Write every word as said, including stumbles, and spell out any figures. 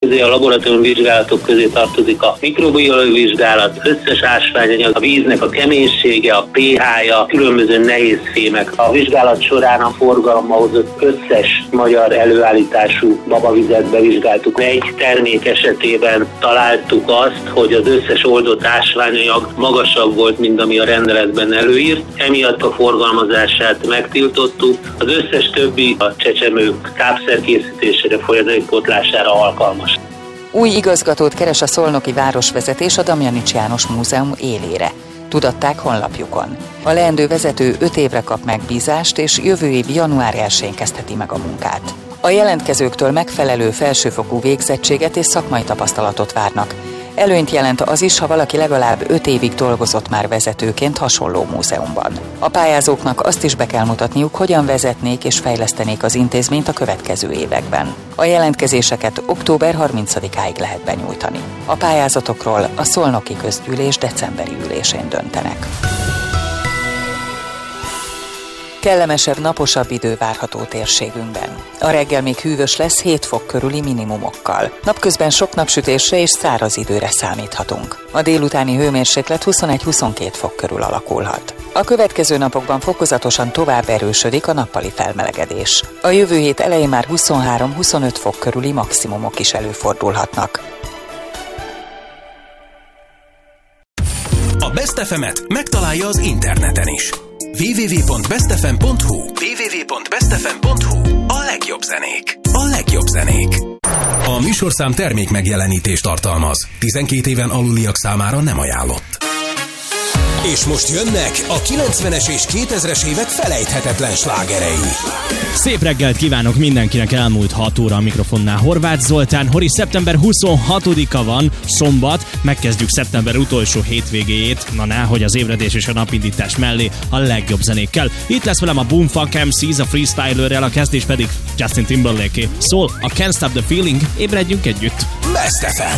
közé, a laboratórium vizsgálatok közé tartozik a mikrobiológiai vizsgálat, összes ásványanyag, a víznek a keménysége, a pé há-ja, különböző nehéz fémek. A vizsgálat során a forgalomba hozott összes magyar előállítású babavizet bevizsgáltuk. Egy termék esetében találtuk azt, hogy az összes oldott ásványanyag magasabb volt, mint ami a rendeletben előírt. Emiatt a forgalmazását megtiltottuk. Az összes többi a csecsemők tápszerkészítésére, folyadékpótlására alkalmas. Új igazgatót keres a szolnoki városvezetés a Damjanics János Múzeum élére. Tudatták honlapjukon. A leendő vezető öt évre kap megbízást, és jövő év január elsején kezdheti meg a munkát. A jelentkezőktől megfelelő felsőfokú végzettséget és szakmai tapasztalatot várnak. Előnyt jelent az is, ha valaki legalább öt évig dolgozott már vezetőként hasonló múzeumban. A pályázóknak azt is be kell mutatniuk, hogyan vezetnék és fejlesztenék az intézményt a következő években. A jelentkezéseket október harmincadikáig lehet benyújtani. A pályázatokról a Szolnoki Közgyűlés decemberi ülésén döntenek. Kellemesebb, naposabb idő várható térségünkben. A reggel még hűvös lesz hét fok körüli minimumokkal. Napközben sok napsütésre és száraz időre számíthatunk. A délutáni hőmérséklet huszonegy-huszonkét fok körül alakulhat. A következő napokban fokozatosan tovább erősödik a nappali felmelegedés. A jövő hét elején már huszonhárom-huszonöt fok körüli maximumok is előfordulhatnak. A Best ef emet megtalálja az interneten is. double-u double-u double-u pont best f m pont h u double-u double-u double-u pont best f m pont h u A legjobb zenék. A legjobb zenék. A műsorszám termék megjelenítést tartalmaz. tizenkét éven aluliak számára nem ajánlott. És most jönnek a kilencvenes és kétezres évek felejthetetlen slágerei. Szép reggelt kívánok mindenkinek, elmúlt hat óra a mikrofonnál Horváth Zoltán. Hori, szeptember huszonhatodika van, szombat, megkezdjük szeptember utolsó hétvégéjét, na nehogy az ébredés és a napindítás mellé a legjobb zenékkel. Itt lesz velem a Boomfunk em cé, a freestylerrel, a kezdés pedig Justin Timberlake. Szól a Can't Stop the Feeling, ébredjünk együtt. Best ef em.